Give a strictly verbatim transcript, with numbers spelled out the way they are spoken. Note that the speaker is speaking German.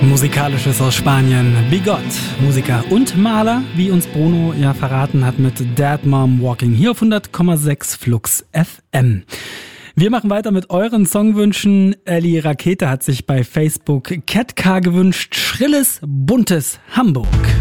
Musikalisches aus Spanien. Bigot, Musiker und Maler, wie uns Bruno ja verraten hat mit Dead Mom Walking. Hier auf hundert Komma sechs Flux F M. Wir machen weiter mit euren Songwünschen. Ellie Rakete hat sich bei Facebook Catcar gewünscht. Schrilles, buntes Hamburg.